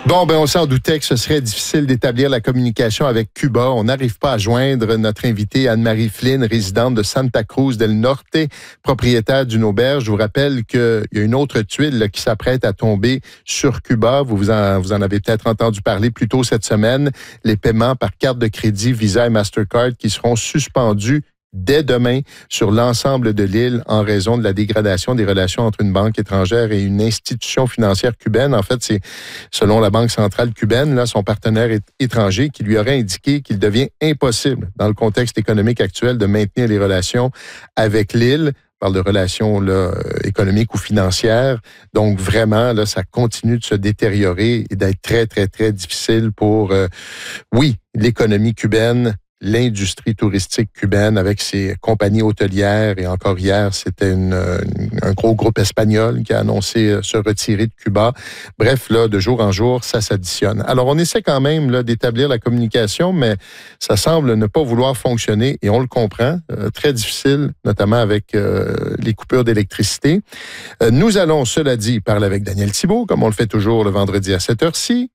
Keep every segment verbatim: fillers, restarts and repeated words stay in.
Bon, ben on s'en doutait que ce serait difficile d'établir la communication avec Cuba. On n'arrive pas à joindre notre invitée Anne-Marie Flynn, résidente de Santa Cruz del Norte, propriétaire d'une auberge. Je vous rappelle qu'il y a une autre tuile là, qui s'apprête à tomber sur Cuba. Vous, vous, en, vous en avez peut-être entendu parler plus tôt cette semaine. Les paiements par carte de crédit, Visa et Mastercard qui seront suspendus dès demain sur l'ensemble de l'île en raison de la dégradation des relations entre une banque étrangère et une institution financière cubaine. En fait, c'est selon la Banque centrale cubaine, là, son partenaire étranger qui lui aurait indiqué qu'il devient impossible, dans le contexte économique actuel, de maintenir les relations avec l'île. On parle de relations là, économiques ou financières. Donc, vraiment, là, ça continue de se détériorer et d'être très, très, très difficile pour, euh, oui, l'économie cubaine, l'industrie touristique cubaine avec ses compagnies hôtelières. Et encore hier, c'était une, une, un gros groupe espagnol qui a annoncé se retirer de Cuba. Bref, là, de jour en jour, ça s'additionne. Alors, on essaie quand même là, d'établir la communication, mais ça semble ne pas vouloir fonctionner et on le comprend. Euh, très difficile, notamment avec euh, les coupures d'électricité. Euh, nous allons, cela dit, parler avec Daniel Thibault, comme on le fait toujours le vendredi à cette heure-ci.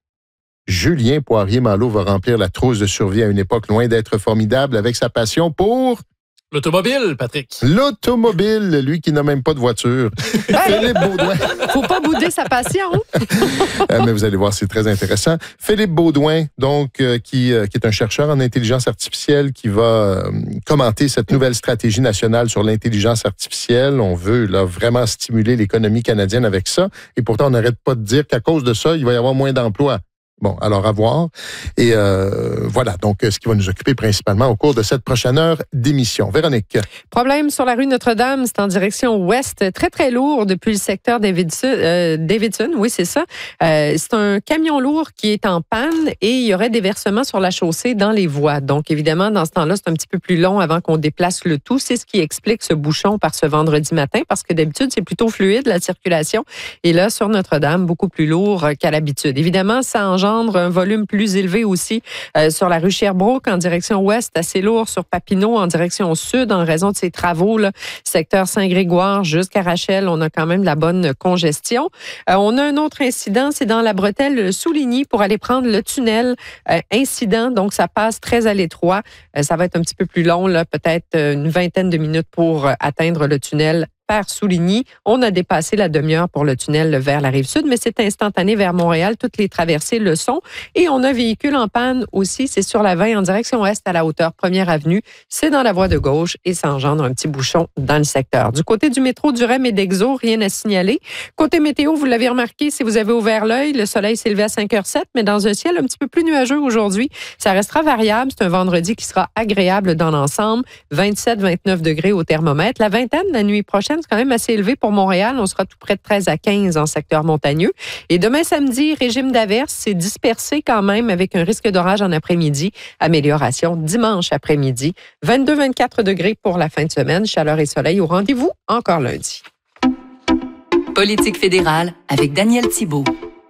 Julien Poirier-Malo va remplir la trousse de survie à une époque loin d'être formidable avec sa passion pour... L'automobile, Patrick. L'automobile, lui qui n'a même pas de voiture. Philippe Baudouin. Faut pas bouder sa passion. euh, mais vous allez voir, c'est très intéressant. Philippe Baudouin, donc, euh, qui, euh, qui est un chercheur en intelligence artificielle, qui va euh, commenter cette nouvelle stratégie nationale sur l'intelligence artificielle. On veut là vraiment stimuler l'économie canadienne avec ça. Et pourtant, on n'arrête pas de dire qu'à cause de ça, il va y avoir moins d'emplois. Bon, alors à voir. Et euh, voilà, donc ce qui va nous occuper principalement au cours de cette prochaine heure d'émission. Véronique. Problème sur la rue Notre-Dame, c'est en direction ouest, très très lourd depuis le secteur Davidson. Euh, Davidson, oui, c'est ça. Euh, c'est un camion lourd qui est en panne et il y aurait des versements sur la chaussée dans les voies. Donc évidemment, dans ce temps-là, c'est un petit peu plus long avant qu'on déplace le tout. C'est ce qui explique ce bouchon par ce vendredi matin parce que d'habitude, c'est plutôt fluide la circulation. Et là, sur Notre-Dame, beaucoup plus lourd qu'à l'habitude. Évidemment, ça engendre un volume plus élevé aussi euh, sur la rue Sherbrooke en direction ouest, assez lourd sur Papineau en direction sud en raison de ces travaux, là, secteur Saint-Grégoire jusqu'à Rachel, on a quand même de la bonne congestion. Euh, on a un autre incident, c'est dans la bretelle Souligny pour aller prendre le tunnel. Euh, incident, donc ça passe très à l'étroit. Euh, ça va être un petit peu plus long, là, peut-être une vingtaine de minutes pour euh, atteindre le tunnel par Souligny. On a dépassé la demi-heure pour le tunnel vers la Rive-Sud, mais c'est instantané vers Montréal. Toutes les traversées le sont. Et on a un véhicule en panne aussi. C'est sur la vingt en direction est à la hauteur première avenue. C'est dans la voie de gauche et ça engendre un petit bouchon dans le secteur. Du côté du métro du R E M et d'Exo, rien à signaler. Côté météo, vous l'avez remarqué, si vous avez ouvert l'œil, le soleil s'est levé à cinq heures zéro sept, mais dans un ciel un petit peu plus nuageux aujourd'hui. Ça restera variable. C'est un vendredi qui sera agréable dans l'ensemble. vingt-sept à vingt-neuf degrés au thermomètre. La vingtaine, la nuit prochaine, c'est quand même assez élevé pour Montréal. On sera tout près de treize à quinze en secteur montagneux. Et demain samedi, régime d'averse, c'est dispersé quand même avec un risque d'orage en après-midi. Amélioration dimanche après-midi. vingt-deux à vingt-quatre degrés pour la fin de semaine. Chaleur et soleil au rendez-vous encore lundi. Politique fédérale avec Daniel Thibault.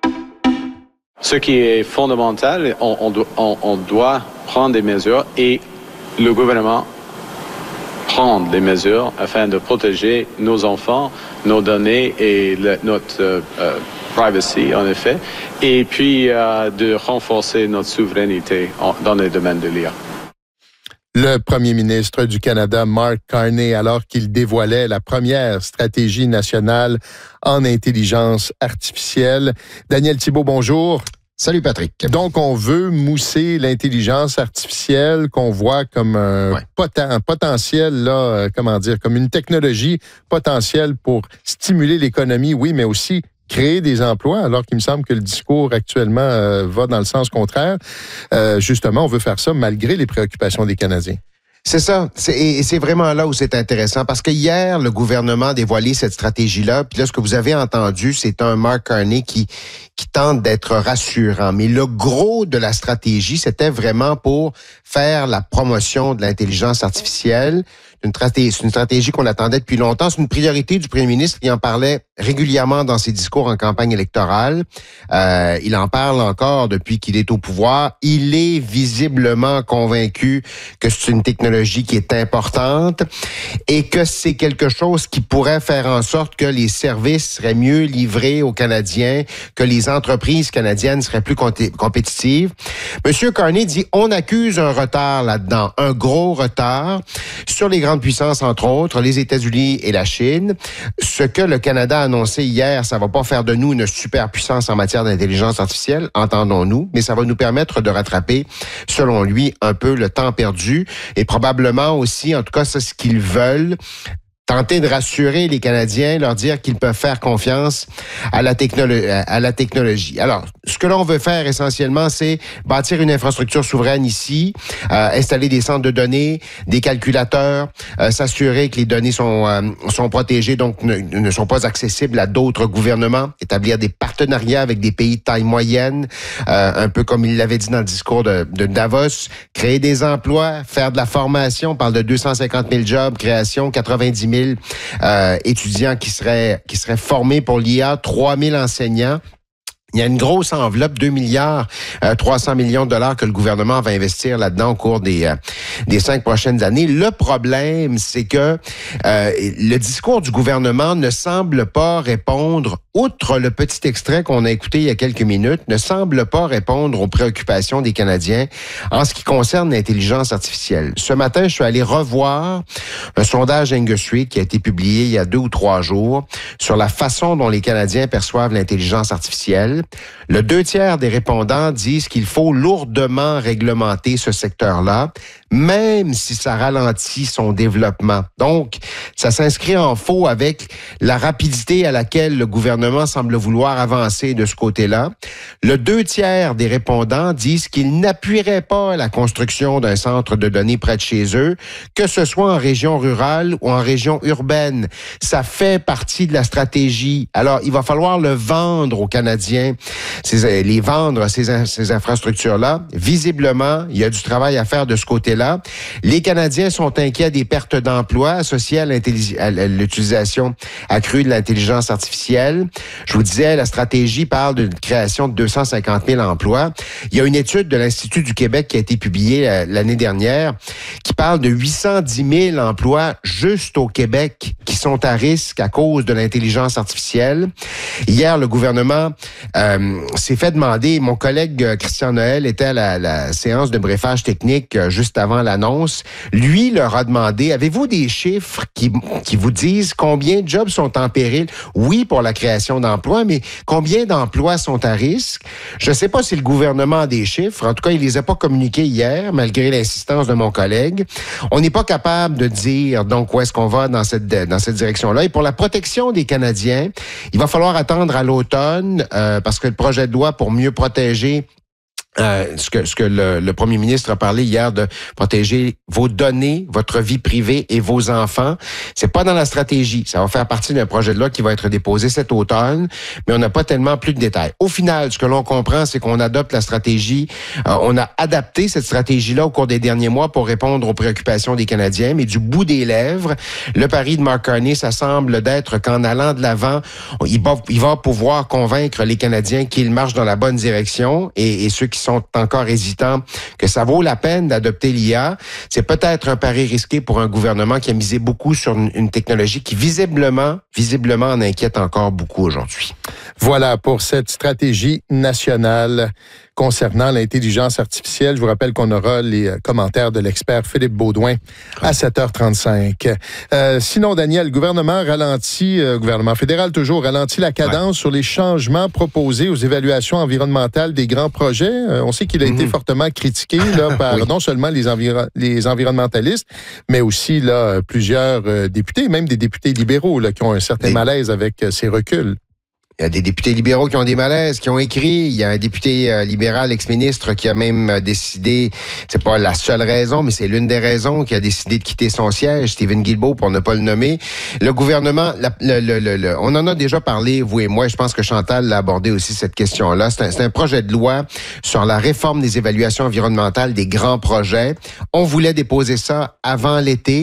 Ce qui est fondamental, on, on, doit, on, on doit prendre des mesures et le gouvernement prendre des mesures afin de protéger nos enfants, nos données et le, notre euh, euh, privacy, en effet, et puis euh, de renforcer notre souveraineté en, dans les domaines de l'I A. Le premier ministre du Canada, Mark Carney, alors qu'il dévoilait la première stratégie nationale en intelligence artificielle. Daniel Thibault, bonjour. Salut Patrick. Donc, on veut mousser l'intelligence artificielle qu'on voit comme un, ouais. poten- un potentiel, là, euh, comment dire, comme une technologie potentielle pour stimuler l'économie, oui, mais aussi créer des emplois, alors qu'il me semble que le discours actuellement euh, va dans le sens contraire. Euh, justement, on veut faire ça malgré les préoccupations des Canadiens. C'est ça. C'est, et c'est vraiment là où c'est intéressant parce que hier, le gouvernement a dévoilé cette stratégie-là. Puis là, ce que vous avez entendu, c'est un Mark Carney qui, qui tente d'être rassurant. Mais le gros de la stratégie, c'était vraiment pour faire la promotion de l'intelligence artificielle Une stratégie, c'est une stratégie qu'on attendait depuis longtemps. C'est une priorité du premier ministre. Il en parlait régulièrement dans ses discours en campagne électorale. Euh, il en parle encore depuis qu'il est au pouvoir. Il est visiblement convaincu que c'est une technologie qui est importante et que c'est quelque chose qui pourrait faire en sorte que les services seraient mieux livrés aux Canadiens, que les entreprises canadiennes seraient plus compétitives. Monsieur Carney dit, on accuse un retard là-dedans, un gros retard sur les grandes puissances, entre autres, les États-Unis et la Chine. Ce que le Canada a annoncé hier, ça va pas faire de nous une superpuissance en matière d'intelligence artificielle, entendons-nous, mais ça va nous permettre de rattraper, selon lui, un peu le temps perdu et probablement aussi, en tout cas, c'est ce qu'ils veulent, tenter de rassurer les Canadiens, leur dire qu'ils peuvent faire confiance à la, technolo- à la technologie. Alors, ce que l'on veut faire essentiellement, c'est bâtir une infrastructure souveraine ici, euh, installer des centres de données, des calculateurs, euh, s'assurer que les données sont, euh, sont protégées, donc ne, ne sont pas accessibles à d'autres gouvernements, établir des partenariats avec des pays de taille moyenne, euh, un peu comme il l'avait dit dans le discours de, de Davos, créer des emplois, faire de la formation, on parle de deux cent cinquante mille jobs, création, quatre-vingt-dix mille Euh, étudiants qui seraient qui seraient formés pour l'I A, trois mille enseignants. Il y a une grosse enveloppe, deux milliards trois cents millions de dollars que le gouvernement va investir là-dedans au cours des euh, des cinq prochaines années. Le problème, c'est que euh, le discours du gouvernement ne semble pas répondre, outre le petit extrait qu'on a écouté il y a quelques minutes, ne semble pas répondre aux préoccupations des Canadiens en ce qui concerne l'intelligence artificielle. Ce matin, je suis allé revoir un sondage Angus Reid qui a été publié il y a deux ou trois jours sur la façon dont les Canadiens perçoivent l'intelligence artificielle. Le deux tiers des répondants disent qu'il faut lourdement réglementer ce secteur-là, même si ça ralentit son développement. Donc, ça s'inscrit en faux avec la rapidité à laquelle le gouvernement semble vouloir avancer de ce côté-là. Le deux tiers des répondants disent qu'ils n'appuieraient pas la construction d'un centre de données près de chez eux, que ce soit en région rurale ou en région urbaine. Ça fait partie de la stratégie. Alors, il va falloir le vendre aux Canadiens, ces, les vendre, ces, ces infrastructures-là. Visiblement, il y a du travail à faire de ce côté-là. Les Canadiens sont inquiets des pertes d'emplois associées à, à l'utilisation accrue de l'intelligence artificielle. Je vous disais, la stratégie parle d'une création de deux cent cinquante mille emplois. Il y a une étude de l'Institut du Québec qui a été publiée l'année dernière qui parle de huit cent dix mille emplois juste au Québec qui sont à risque à cause de l'intelligence artificielle. Hier, le gouvernement euh, s'est fait demander, mon collègue Christian Noël était à la, la séance de briefage technique juste avant l'annonce. Lui leur a demandé, avez-vous des chiffres qui, qui vous disent combien de jobs sont en péril? Oui, pour la création d'emplois, mais combien d'emplois sont à risque? Je ne sais pas si le gouvernement a des chiffres. En tout cas, il les a pas communiqués hier, malgré l'insistance de mon collègue. On n'est pas capable de dire, donc, où est-ce qu'on va dans cette, dans cette direction-là. Et pour la protection des Canadiens, il va falloir attendre à l'automne, euh, parce que le projet de loi pour mieux protéger Euh, ce que ce que le, le premier ministre a parlé hier de protéger vos données, votre vie privée et vos enfants, c'est pas dans la stratégie. Ça va faire partie d'un projet de loi qui va être déposé cet automne, mais on n'a pas tellement plus de détails. Au final, ce que l'on comprend, c'est qu'on adopte la stratégie, euh, on a adapté cette stratégie-là au cours des derniers mois pour répondre aux préoccupations des Canadiens, mais du bout des lèvres, le pari de Mark Carney, ça semble d'être qu'en allant de l'avant, il va, il va pouvoir convaincre les Canadiens qu'ils marchent dans la bonne direction et, et ceux qui sont encore hésitants, que ça vaut la peine d'adopter l'I A. C'est peut-être un pari risqué pour un gouvernement qui a misé beaucoup sur une, une technologie qui visiblement, visiblement en inquiète encore beaucoup aujourd'hui. Voilà pour cette stratégie nationale concernant l'intelligence artificielle. Je vous rappelle qu'on aura les commentaires de l'expert Philippe Baudouin à sept heures trente-cinq. Euh, sinon, Daniel, le gouvernement ralentit, euh, gouvernement fédéral toujours, ralentit la cadence ouais. sur les changements proposés aux évaluations environnementales des grands projets. Euh, on sait qu'il a mm-hmm. été fortement critiqué là, par oui. non seulement les, enviro- les environnementalistes, mais aussi là, plusieurs euh, députés, même des députés libéraux là, qui ont un certain des... malaise avec euh, ces reculs. Il y a des députés libéraux qui ont des malaises, qui ont écrit. Il y a un député euh, libéral, ex-ministre, qui a même euh, décidé, c'est pas la seule raison, mais c'est l'une des raisons, qui a décidé de quitter son siège, Stephen Guilbeault, pour ne pas le nommer. Le gouvernement, la, le, le, le, le, on en a déjà parlé, vous et moi. Je pense que Chantal l'a abordé aussi, cette question-là. C'est un, c'est un projet de loi sur la réforme des évaluations environnementales des grands projets. On voulait déposer ça avant l'été.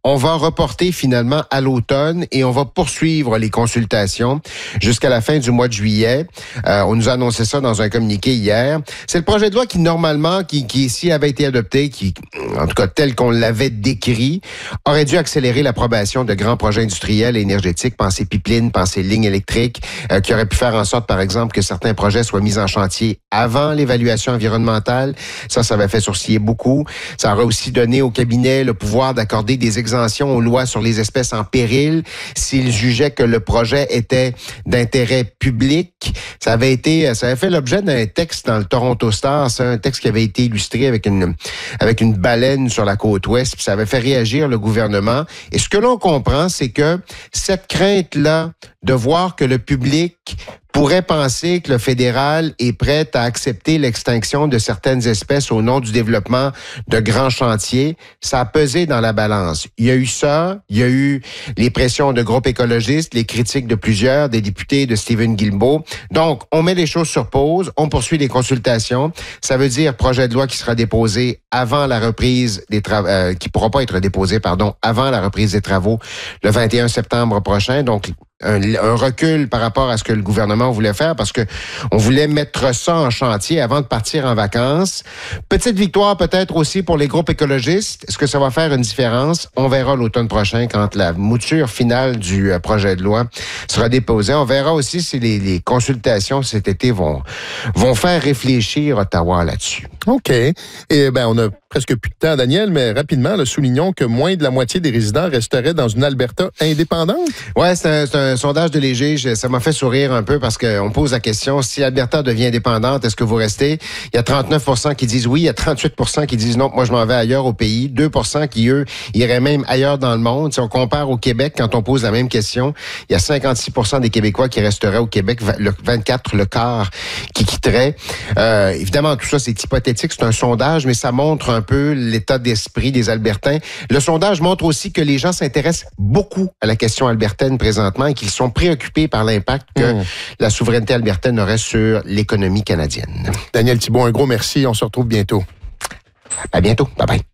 On va reporter finalement à l'automne et on va poursuivre les consultations jusqu'à la fin du mois de juillet. Euh, on nous a annoncé ça dans un communiqué hier. C'est le projet de loi qui, normalement, qui, qui s'il avait été adopté, qui, en tout cas tel qu'on l'avait décrit, aurait dû accélérer l'approbation de grands projets industriels et énergétiques, pensez pipeline, pensez lignes électriques, euh, qui aurait pu faire en sorte, par exemple, que certains projets soient mis en chantier avant l'évaluation environnementale. Ça, ça avait fait sourciller beaucoup. Ça aurait aussi donné au cabinet le pouvoir d'accorder des exemptions aux lois sur les espèces en péril s'il jugeait que le projet était d'intérêt public. Ça avait été, ça avait fait l'objet d'un texte dans le Toronto Star. C'est un texte qui avait été illustré avec une, avec une baleine sur la côte ouest. Puis ça avait fait réagir le gouvernement. Et ce que l'on comprend, c'est que cette crainte-là de voir que le public pourrait penser que le fédéral est prêt à accepter l'extinction de certaines espèces au nom du développement de grands chantiers, ça a pesé dans la balance. Il y a eu ça, il y a eu les pressions de groupes écologistes, les critiques de plusieurs, des députés de Stephen Guilbeault. Donc, on met les choses sur pause, on poursuit les consultations. Ça veut dire projet de loi qui sera déposé avant la reprise des travaux, euh, qui pourra pas être déposé, pardon, avant la reprise des travaux le vingt et un septembre prochain. Donc, Un, un recul par rapport à ce que le gouvernement voulait faire parce que on voulait mettre ça en chantier avant de partir en vacances. Petite victoire peut-être aussi pour les groupes écologistes. Est-ce que ça va faire une différence? On verra l'automne prochain quand la mouture finale du projet de loi sera déposée. On verra aussi si les, les consultations cet été vont, vont faire réfléchir Ottawa là-dessus. OK. Et ben on a presque plus de temps, Daniel, mais rapidement, là, soulignons que moins de la moitié des résidents resteraient dans une Alberta indépendante. Ouais, c'est un, c'est un sondage de Léger. Je, ça m'a fait sourire un peu parce qu'on pose la question, si l'Alberta devient indépendante, est-ce que vous restez? Il y a trente-neuf pour cent qui disent oui, il y a trente-huit pour cent qui disent non, moi je m'en vais ailleurs au pays. deux pour cent qui, eux, iraient même ailleurs dans le monde. Si on compare au Québec, quand on pose la même question, il y a cinquante-six pour cent des Québécois qui resteraient au Québec, le vingt-quatre, le quart qui quitterait. Euh, évidemment, tout ça, c'est hypothétique, c'est un sondage, mais ça montre un peu l'état d'esprit des Albertains. Le sondage montre aussi que les gens s'intéressent beaucoup à la question albertaine présentement et qu'ils sont préoccupés par l'impact que mmh. la souveraineté albertaine aurait sur l'économie canadienne. Daniel Thibault, un gros merci. On se retrouve bientôt. À bientôt. Bye bye.